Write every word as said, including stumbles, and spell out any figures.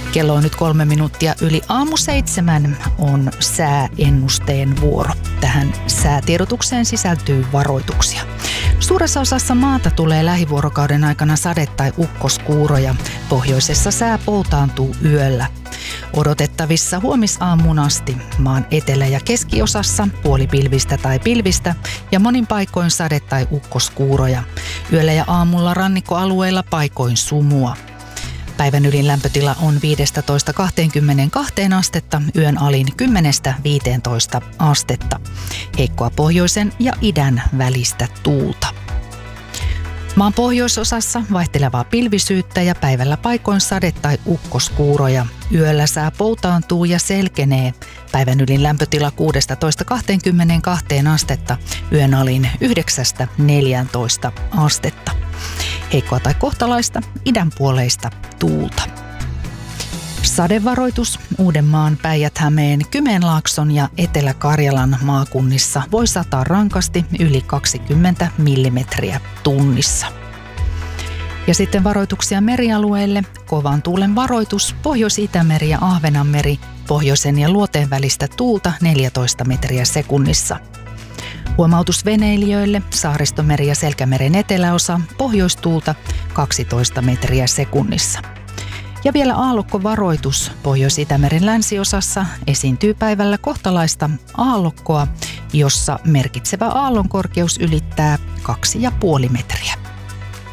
Kello on nyt kolme minuuttia yli aamu seitsemän on sääennusteen vuoro. Tähän säätiedotukseen sisältyy varoituksia. Suuressa osassa maata tulee lähivuorokauden aikana sade- tai ukkoskuuroja. Pohjoisessa sää poutaantuu yöllä. Odotettavissa huomisaamuun asti maan etelä- ja keskiosassa puolipilvistä tai pilvistä ja monin paikoin sade- tai ukkoskuuroja. Yöllä ja aamulla rannikkoalueilla paikoin sumua. Päivän ylin lämpötila on viisitoista kaksikymmentäkaksi astetta, yön alin kymmenestä viiteentoista astetta. Heikkoa pohjoisen ja idän välistä tuulta. Maan pohjoisosassa vaihtelevaa pilvisyyttä ja päivällä paikoin sade- tai ukkoskuuroja. Yöllä sää poutaantuu ja selkenee. Päivän ylin lämpötila kuusitoista kaksikymmentäkaksi astetta, yön alin yhdeksästä neljääntoista astetta. Heikkoa tai kohtalaista idänpuoleista tuulta. Sadevaroitus Uudenmaan, Päijät-Hämeen, Kymenlaakson ja Etelä-Karjalan maakunnissa voi sataa rankasti yli kaksikymmentä millimetriä tunnissa. Ja sitten varoituksia merialueille. Kovan tuulen varoitus Pohjois-Itämeri ja Ahvenanmeri, pohjoisen ja luoteen välistä tuulta neljätoista metriä sekunnissa. Huomautus veneilijöille, Saaristomeri ja Selkämeren eteläosa, pohjoistuulta kaksitoista metriä sekunnissa. Ja vielä aallokkovaroitus Pohjois-Itämeren länsiosassa esiintyy päivällä kohtalaista aallokkoa, jossa merkitsevä aallonkorkeus ylittää kaksi ja puoli metriä.